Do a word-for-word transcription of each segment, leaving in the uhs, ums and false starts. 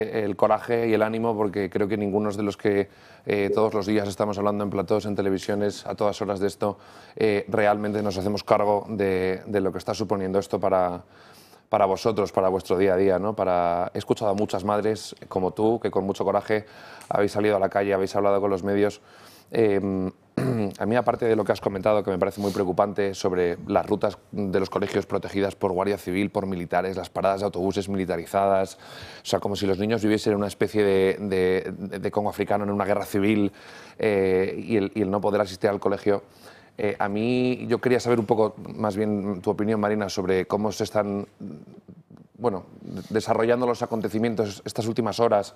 el coraje y el ánimo, porque creo que ninguno de los que eh, todos los días estamos hablando en platós, en televisiones, a todas horas de esto, eh, realmente nos hacemos cargo de, de lo que está suponiendo esto para, para vosotros, para vuestro día a día, ¿no? Para... He escuchado a muchas madres como tú, que con mucho coraje habéis salido a la calle, habéis hablado con los medios. Eh, a mí, aparte de lo que has comentado, que me parece muy preocupante, sobre las rutas de los colegios protegidas por Guardia Civil, por militares, las paradas de autobuses militarizadas, o sea, como si los niños viviesen en una especie de, de, de Congo africano, en una guerra civil, eh, y, el, y el no poder asistir al colegio. Eh, a mí, yo quería saber un poco, más bien, tu opinión, Marina, sobre cómo se están, bueno, desarrollando los acontecimientos estas últimas horas,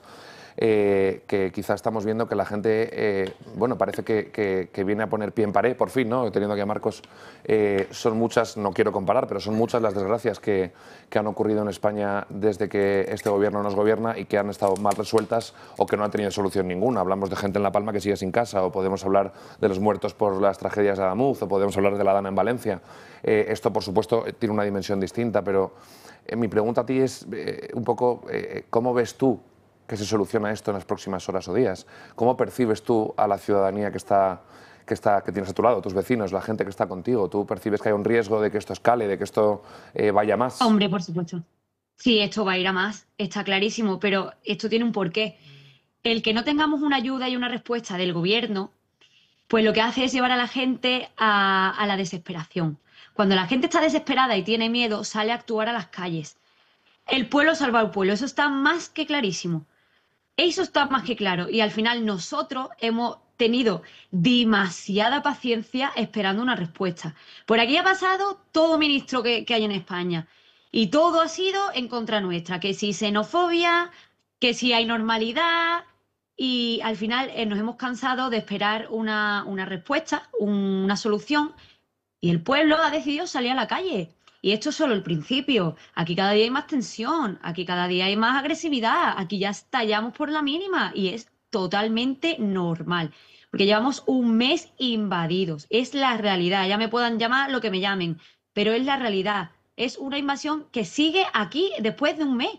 eh, que quizá estamos viendo que la gente, eh, bueno, parece que, que, que viene a poner pie en pared, por fin, ¿no? Teniendo aquí a Marcos, eh, son muchas, no quiero comparar, pero son muchas las desgracias que, que han ocurrido en España desde que este gobierno nos gobierna y que han estado mal resueltas o que no han tenido solución ninguna. Hablamos de gente en La Palma que sigue sin casa, o podemos hablar de los muertos por las tragedias de Adamuz, o podemos hablar de la Dana en Valencia. Eh, esto, por supuesto, tiene una dimensión distinta, pero eh, mi pregunta a ti es eh, un poco, eh, ¿cómo ves tú que se soluciona esto en las próximas horas o días? ¿Cómo percibes tú a la ciudadanía que está, que está, que tienes a tu lado, tus vecinos, la gente que está contigo? ¿Tú percibes que hay un riesgo de que esto escale, de que esto eh, vaya más? Hombre, por supuesto. Sí, esto va a ir a más, está clarísimo, pero esto tiene un porqué. El que no tengamos una ayuda y una respuesta del gobierno, pues lo que hace es llevar a la gente a, a la desesperación. Cuando la gente está desesperada y tiene miedo, sale a actuar a las calles. El pueblo salva al pueblo, eso está más que clarísimo. Eso está más que claro. Y al final nosotros hemos tenido demasiada paciencia esperando una respuesta. Por aquí ha pasado todo ministro que, que hay en España. Y todo ha sido en contra nuestra. Que si xenofobia, que si hay normalidad. Y al final eh, nos hemos cansado de esperar una, una respuesta, una solución. Y el pueblo ha decidido salir a la calle. Y esto es solo el principio. Aquí cada día hay más tensión, aquí cada día hay más agresividad, aquí ya estallamos por la mínima y es totalmente normal. Porque llevamos un mes invadidos. Es la realidad. Ya me puedan llamar lo que me llamen, pero es la realidad. Es una invasión que sigue aquí después de un mes.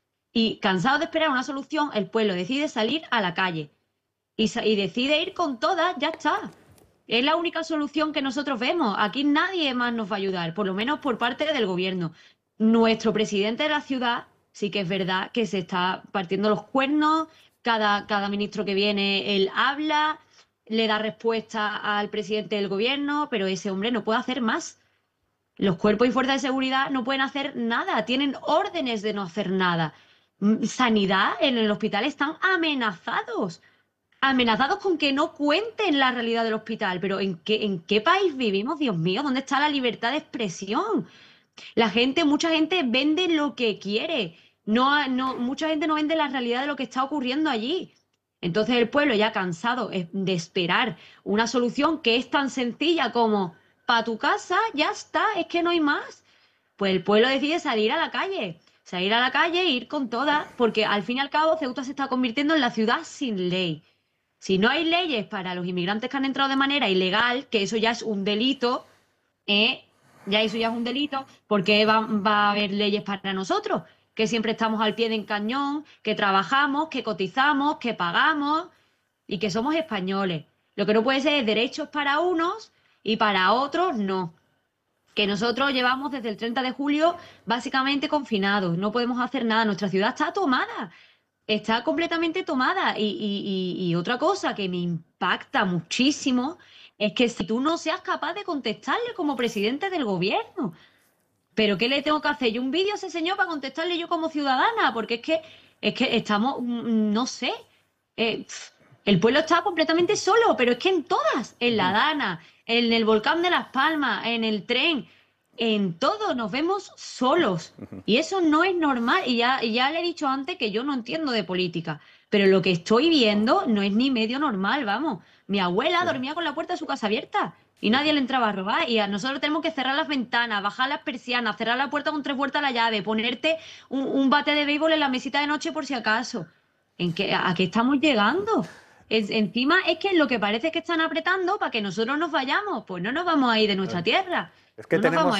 Y cansado de esperar una solución, el pueblo decide salir a la calle. Y, sa- y decide ir con todas, ya está. Es la única solución que nosotros vemos. Aquí nadie más nos va a ayudar, por lo menos por parte del gobierno. Nuestro presidente de la ciudad sí que es verdad que se está partiendo los cuernos. Cada, cada ministro que viene, él habla, le da respuesta al presidente del gobierno, pero ese hombre no puede hacer más. Los cuerpos y fuerzas de seguridad no pueden hacer nada, tienen órdenes de no hacer nada. Mm, Sanidad en el hospital están amenazados amenazados con que no cuenten la realidad del hospital. Pero ¿en qué, en qué país vivimos, Dios mío? ¿Dónde está la libertad de expresión? La gente, mucha gente vende lo que quiere. No, no, mucha gente no vende la realidad de lo que está ocurriendo allí. Entonces el pueblo ya cansado eh, de esperar una solución que es tan sencilla como para tu casa, ya está, es que no hay más. Pues el pueblo decide salir a la calle, salir a la calle e ir con todas, porque al fin y al cabo Ceuta se está convirtiendo en la ciudad sin ley. Si no hay leyes para los inmigrantes que han entrado de manera ilegal, que eso ya es un delito, ¿eh? Ya eso ya es un delito, ¿por qué va, va a haber leyes para nosotros? Que siempre estamos al pie del cañón, que trabajamos, que cotizamos, que pagamos y que somos españoles. Lo que no puede ser es derechos para unos y para otros no. Que nosotros llevamos desde el treinta de julio básicamente confinados, no podemos hacer nada, nuestra ciudad está tomada. Está completamente tomada. Y, y- y- y otra cosa que me impacta muchísimo es que si tú no seas capaz de contestarle como presidente del gobierno, ¿pero qué le tengo que hacer? ¿Yo un vídeo a ese señor para contestarle yo como ciudadana? Porque es que, es que estamos, mm, no sé, eh, pf, el pueblo está completamente solo, pero es que en todas, en la Dana, en el volcán de Las Palmas, en el tren, en todo nos vemos solos. Y eso no es normal. Y ya, y ya le he dicho antes que yo no entiendo de política, pero lo que estoy viendo no es ni medio normal, vamos. Mi abuela dormía con la puerta de su casa abierta y nadie le entraba a robar. Y a nosotros tenemos que cerrar las ventanas, bajar las persianas, cerrar la puerta con tres vueltas a la llave, ponerte un, un bate de béisbol en la mesita de noche por si acaso. ¿En qué, a qué estamos llegando? Es- encima es que lo que parece es que están apretando para que nosotros nos vayamos. Pues no nos vamos a ir de nuestra tierra. Es que No nos vamos tenemos a